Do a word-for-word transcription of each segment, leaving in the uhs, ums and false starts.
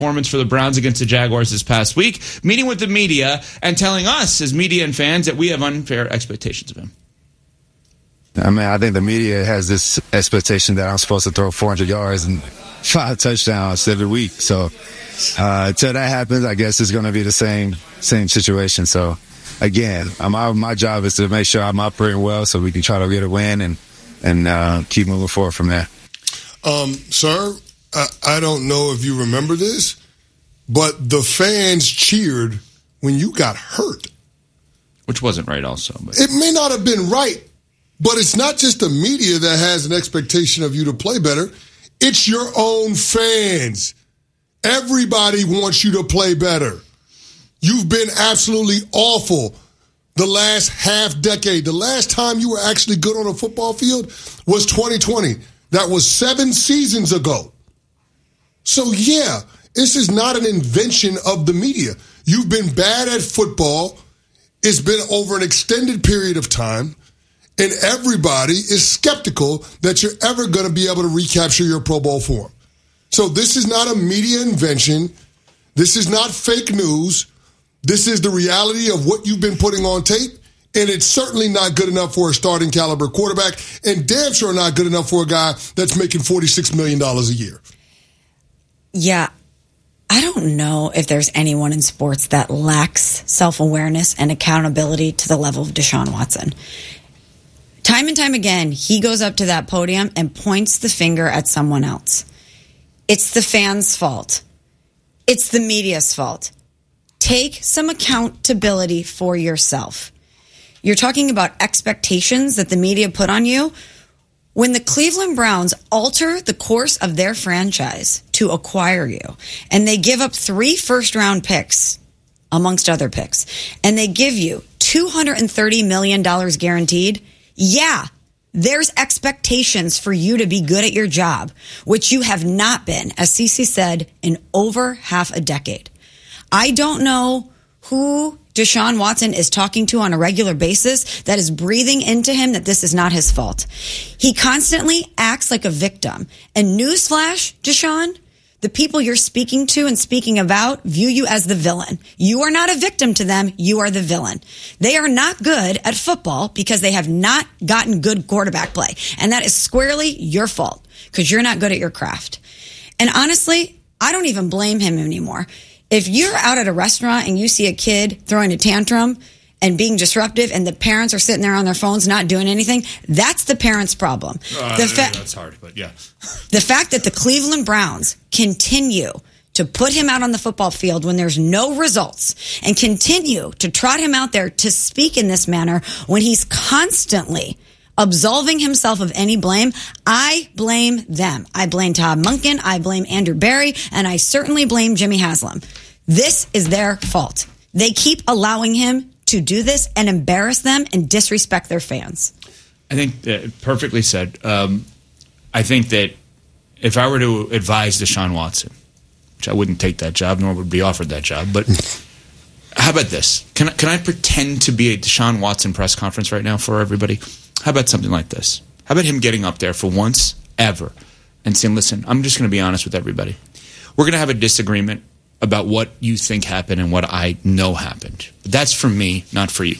performance for the Browns against the Jaguars this past week, meeting with the media and telling us as media and fans that we have unfair expectations of him. I mean, I think the media has this expectation that I'm supposed to throw four hundred yards and five touchdowns every week. So uh, until that happens, I guess it's going to be the same same situation. So again, my my job is to make sure I'm operating well so we can try to get a win and and uh, keep moving forward from there. Um, sir, I, I don't know if you remember this, but the fans cheered when you got hurt. Which wasn't right also. But. It may not have been right, but it's not just the media that has an expectation of you to play better. It's your own fans. Everybody wants you to play better. You've been absolutely awful the last half decade. The last time you were actually good on a football field was twenty twenty. That was seven seasons ago. So, yeah, this is not an invention of the media. You've been bad at football. It's been over an extended period of time. And everybody is skeptical that you're ever going to be able to recapture your Pro Bowl form. So this is not a media invention. This is not fake news. This is the reality of what you've been putting on tape. And it's certainly not good enough for a starting caliber quarterback, and damn sure not good enough for a guy that's making forty-six million dollars a year. Yeah, I don't know if there's anyone in sports that lacks self-awareness and accountability to the level of Deshaun Watson. Time and time again, he goes up to that podium and points the finger at someone else. It's the fans' fault. It's the media's fault. Take some accountability for yourself. You're talking about expectations that the media put on you. When the Cleveland Browns alter the course of their franchise to acquire you, and they give up three first-round picks, amongst other picks, and they give you two hundred thirty million dollars guaranteed, yeah, there's expectations for you to be good at your job, which you have not been, as Cece said, in over half a decade. I don't know who Deshaun Watson is talking to on a regular basis that is breathing into him that this is not his fault. He constantly acts like a victim. And newsflash, Deshaun, the people you're speaking to and speaking about view you as the villain. You are not a victim to them. You are the villain. They are not good at football because they have not gotten good quarterback play. And that is squarely your fault because you're not good at your craft. And honestly, I don't even blame him anymore. If you're out at a restaurant and you see a kid throwing a tantrum and being disruptive and the parents are sitting there on their phones not doing anything, that's the parents' problem. Uh, the fa- that's hard, but yeah. The fact that the Cleveland Browns continue to put him out on the football field when there's no results and continue to trot him out there to speak in this manner when he's constantly absolving himself of any blame, I blame them. I blame Todd Monken, I blame Andrew Berry, and I certainly blame Jimmy Haslam. This is their fault. They keep allowing him to do this and embarrass them and disrespect their fans. I think uh, perfectly said. Um, I think that if I were to advise Deshaun Watson, which I wouldn't take that job, nor would be offered that job, but how about this? Can I, can I pretend to be a Deshaun Watson press conference right now for everybody? How about something like this? How about him getting up there for once ever and saying, listen, I'm just going to be honest with everybody. We're going to have a disagreement about what you think happened and what I know happened. But that's for me, not for you.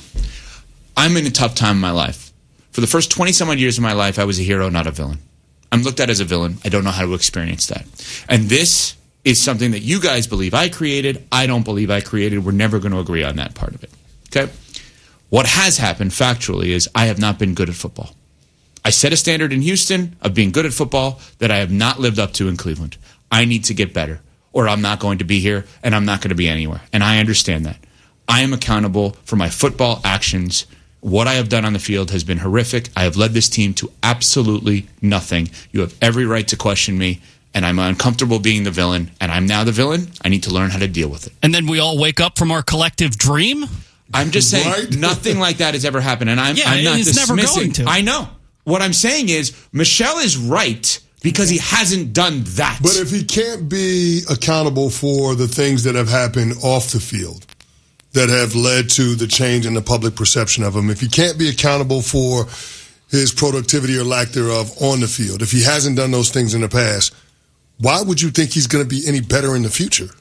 I'm in a tough time in my life. For the first twenty-some odd years of my life, I was a hero, not a villain. I'm looked at as a villain. I don't know how to experience that. And this is something that you guys believe I created. I don't believe I created. We're never going to agree on that part of it. Okay? What has happened factually is I have not been good at football. I set a standard in Houston of being good at football that I have not lived up to in Cleveland. I need to get better, or I'm not going to be here, and I'm not going to be anywhere. And I understand that. I am accountable for my football actions. What I have done on the field has been horrific. I have led this team to absolutely nothing. You have every right to question me, and I'm uncomfortable being the villain, and I'm now the villain. I need to learn how to deal with it. And then we all wake up from our collective dream? I'm just saying Right? nothing like that has ever happened, and I'm, Yeah, I'm not it's never dismissing. going to. I know. What I'm saying is Michelle is right because he hasn't done that. But if he can't be accountable for the things that have happened off the field that have led to the change in the public perception of him, if he can't be accountable for his productivity or lack thereof on the field, if he hasn't done those things in the past, why would you think he's going to be any better in the future?